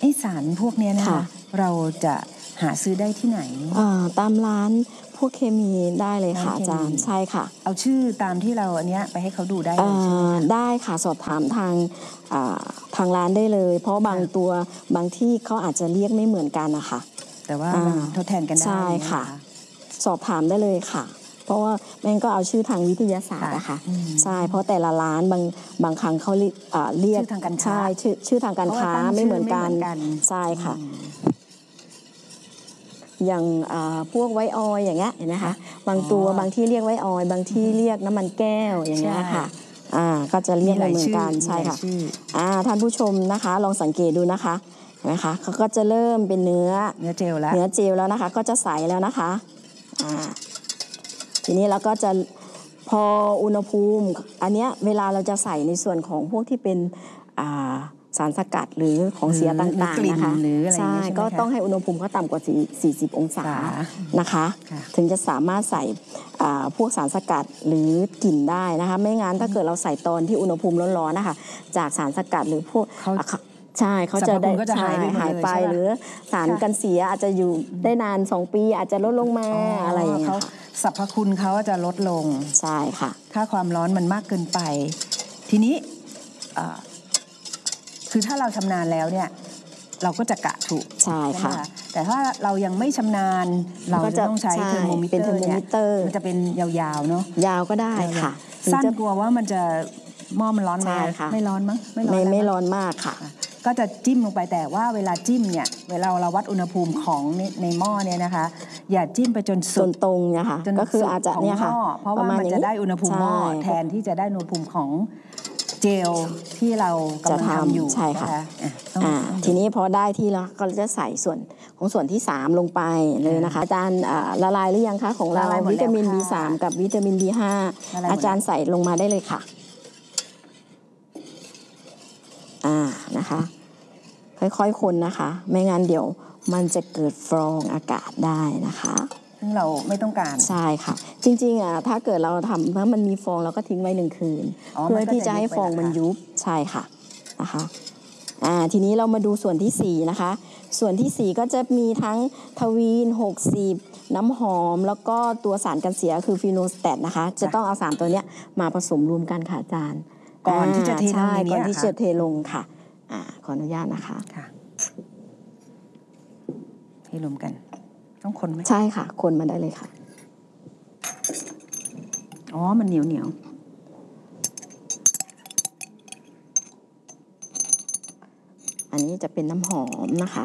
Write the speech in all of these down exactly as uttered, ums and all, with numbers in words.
ไอสารพวกนี้นะคะเราจะหาซื้อได้ที่ไหนตามร้านพวกเคมีได้เลยค่ะอาจารย์ใช่ค่ะเอาชื่อตามที่เราอันเนี้ยไปให้เขาดูได้เลยใช่ไหมได้ค่ะสอบถามทางทางร้านได้เลยเพราะบางตัวบางที่เขาอาจจะเรียกไม่เหมือนกันนะคะแต่ว่าทดแทนกันได้ใช่ค่ะสอบถามได้เลยค่ะเพราะว่าแม่ก็เอาชื่อทางวิทยาศาสตร์นะคะใช่เพราะแต่ละร้านบางบางครั้งเขาเรียกทางการค้าใช่ชื่อชื่อทางการค้าไม่เหมือนกันใช่ค่ะอย่างพวกไวออยอย่างเงี้ยเห็นไหมคะบางตัวบางที่เรียกไวออยบางที่เรียกน้ำมันแก้วอย่างเงี้ยค่ะอ่าก็จะเรียกเหมือนกันใช่ค่ะอ่าท่านผู้ชมนะคะลองสังเกตดูนะคะเห็นไหมคะเขาก็จะเริ่มเป็นเนื้อเนื้อเจลแล้วเนื้อเจลแล้วนะคะก็จะใสแล้วนะคะอ่าทีนี้เราก็จะพออุณหภูมิอันเนี้ยเวลาเราจะใส่ในส่วนของพวกที่เป็นอ่าสารสกัดหรือของเสียต่างๆนะคะใช่ก็ต้องให้อุณหภูมิเขาต่ำกว่าสี่สิบองศานะคะถึงจะสามารถใส่พวกสารสกัดหรือกลิ่นได้นะคะไม่งั้นถ้าเกิดเราใส่ตอนที่อุณหภูมิร้อนๆนะคะจากสารสกัดหรือพวกใช่เขาจะได้หายไปหรือสารกันเสียอาจจะอยู่ได้นานสองปีอาจจะลดลงมาอะไรอย่างเงี้ยสรรพคุณเขาจะลดลงใช่ค่ะถ้าความร้อนมันมากเกินไปทีนี้คือถ้าเราชำนาญแล้วเนี่ยเราก็จะกะถูกใช่ค่ะแต่ถ้าเรายังไม่ชำนาญเราจะต้องใช้เทอร์โมมิเตอร์เนี่ยมันจะเป็นยาวๆเนาะยาวก็ได้ค่ะสั้นกลัวว่ามันจะหม้อมันร้อนไหมไม่ร้อนมั้งไม่ร้อนไม่ร้อนมากค่ะก็จะจิ้มลงไปแต่ว่าเวลาจิ้มเนี่ยเวลาเราวัดอุณหภูมิของในหม้อเนี่ยนะคะอย่าจิ้มไปจนสุดตรงนะคะก็คืออาจจะเนี่ยค่ะเพราะว่ามันจะได้อุณหภูมิหม้อแทนที่จะได้อุณหภูมิของเจลที่เรากำลังทำอยู่ใช่ค่ะทีนี้พอได้ที่แล้วก็จะใส่ส่วนของส่วนที่สามลงไปเลยนะคะอาจารย์ละลายหรือยังคะของเราวิตามิน บี สาม กับวิตามิน บี ห้า อาจารย์ใส่ลงมาได้เลยค่ะอ่านะคะค่อยๆคนนะคะไม่งั้นเดี๋ยวมันจะเกิดฟองอากาศได้นะคะซึ่งเราไม่ต้องการใช่ค่ะจริงๆอ่ะถ้าเกิดเราทำถ้ามันมีฟองเราก็ทิ้งไว้หนึ่งคืนเพื่อที่จะให้ฟองมันยุบใช่ค่ะนะคะอ่าทีนี้เรามาดูส่วนที่สี่นะคะส่วนที่สี่ก็จะมีทั้งทวีนหกสิบน้ำหอมแล้วก็ตัวสารกันเสียคือฟีโนสแตทนะคะจะต้องเอาสามตัวเนี้ยมาผสมรวมกันค่ะอาจารย์ก่อนที่จะเทลงก่อนที่จะเทลงค่ะอ่าขออนุญาตนะคะค่ะเทรวมกันต้องคนไหมใช่ค่ะคนมาได้เลยค่ะอ๋อมันเหนียวเหนียวอันนี้จะเป็นน้ำหอมนะคะ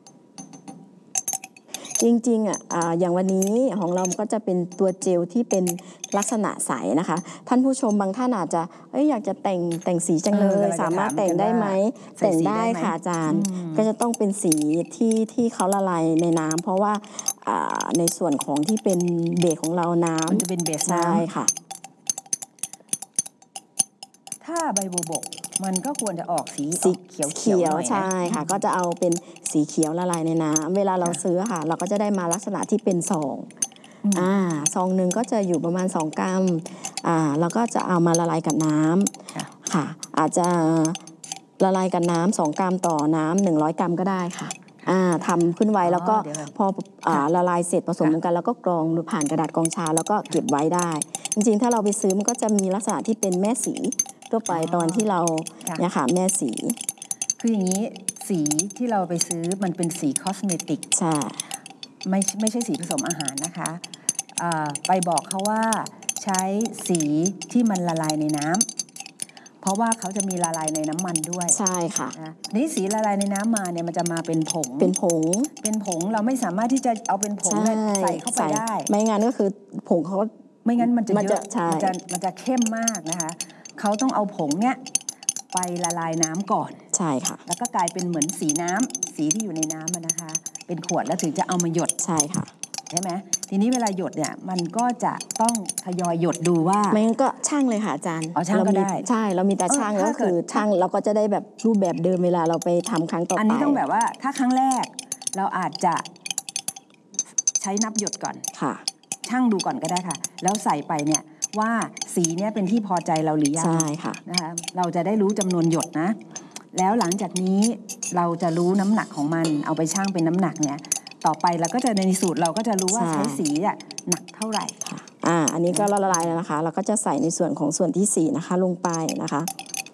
จริงๆอ่ะอย่างวันนี้ของเราก็จะเป็นตัวเจลที่เป็นลักษณะใสนะคะท่านผู้ชมบางท่านอาจจะเอ้ยอยากจะแต่งแต่งสีจังเลยสามารถแต่งได้ไหมแต่งได้ค่ะอาจารย์ก็จะต้องเป็นสีที่ที่เขาละลายในน้ำเพราะว่าในส่วนของที่เป็นเบสของเราน้ำมันจะเป็นเบสน้ำใช่ค่ะถ้าใบบัวบกมันก็ควรจะออกสีสีเขียวเขียวใช่ค่ะก็จะเอาเป็นสีเขียวละลายในน้ำเวลาเราซื้อค่ะเราก็จะได้มาลักษณะที่เป็นซองอ่าซองหนึ่งก็จะอยู่ประมาณสองกรัมอ่าเราก็จะเอามาละลายกับน้ำค่ะอาจจะละลายกับน้ำสองกรัมต่อน้ำหนึ่งร้อยกรัมก็ได้ค่ะอ่าทำขึ้นไว้แล้วก็พออ่าละลายเสร็จผสมกันแล้วก็กรองหรือผ่านกระดาษกรองชาแล้วก็เก็บไว้ได้จริงๆถ้าเราไปซื้อมันก็จะมีลักษณะที่เป็นแม่สีทั่วไปตอนที่เราเนี่ยค่ะแม่สีคืออย่างนี้สีที่เราไปซื้อมันเป็นสีคอสเมติกใช่ไม่ไม่ใช่สีผสมอาหารนะคะไปบอกเขาว่าใช้สีที่มันละลายในน้ำเพราะว่าเขาจะมีละลายในน้ำมันด้วยใช่ค่ะนี่สีละลายในน้ำมาเนี่ยมันจะมาเป็นผงเป็นผงเป็นผงเราไม่สามารถที่จะเอาเป็นผงใส่เข้าไปได้ไม่งั้นก็คือผงเขาไม่งั้นมันจะเยอะมันจะมันจะเข้มมากนะคะเขาต้องเอาผงเนี้ยไปละลายน้ำก่อนใช่ค่ะแล้วก็กลายเป็นเหมือนสีน้ำสีที่อยู่ในน้ำนะคะเป็นขวดแล้วถึงจะเอามาหยดใช่ค่ะใช่ไหมทีนี้เวลาหยดเนี่ยมันก็จะต้องทยอยหยดดูว่าไม่งั้นก็ช่างเลยค่ะอาจารย์อ๋อช่างก็ได้ใช่เรามีแต่ช่างก็คือช่างเราก็จะได้แบบรูปแบบเดิมเวลาเราไปทำครั้งต่อไปอันนี้ต้องแบบว่าถ้าครั้งแรกเราอาจจะใช้นับหยดก่อนค่ะช่างดูก่อนก็ได้ค่ะแล้วใส่ไปเนี่ยว่าสีเนี่ยเป็นที่พอใจเราหรือยังใช่ค่ะนะคะเราจะได้รู้จำนวนหยดนะแล้วหลังจากนี้เราจะรู้น้ำหนักของมันเอาไปชั่งเป็นน้ำหนักเนี่ยต่อไปเราก็จะในสูตรเราก็จะรู้ว่าใช่ใช้สีอะหนักเท่าไหร่อ่าอันนี้ก็ละลายแล้วนะคะเราก็จะใส่ในส่วนของส่วนที่สี่นะคะลงไปนะคะ